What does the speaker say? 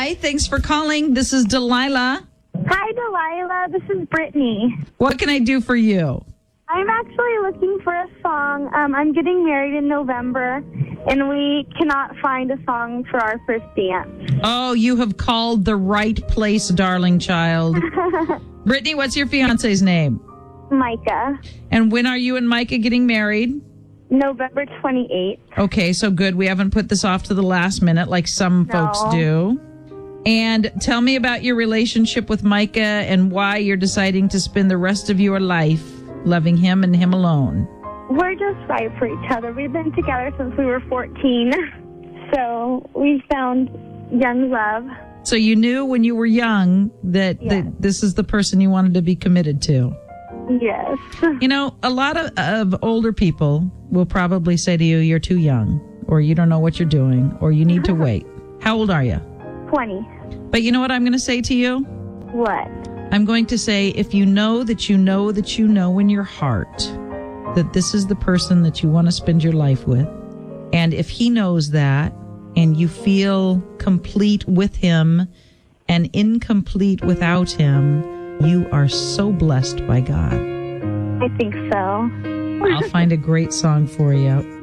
Hi, thanks for calling. This is Delilah. Hi, Delilah. This is Brittany. What can I do for you? I'm actually looking for a song. I'm getting married in November, and we cannot find a song for our first dance. Oh, you have called the right place, darling child. Brittany, what's your fiance's name? Micah. And when are you and Micah getting married? November 28th. Okay, so good. We haven't put this off to the last minute like some folks do. And tell me about your relationship with Micah and why you're deciding to spend the rest of your life loving him and him alone. We're just right for each other. We've been together since we were 14. So we found young love. So you knew when you were young that this is the person you wanted to be committed to. Yes. You know, a lot of older people will probably say to you, you're too young, or you don't know what you're doing, or you need to wait. How old are you? 20. But you know what I'm going to say to you? What? I'm going to say, if you know that you know that you know in your heart that this is the person that you want to spend your life with, and if he knows that, and you feel complete with him and incomplete without him, you are so blessed by God. I think so. I'll find a great song for you.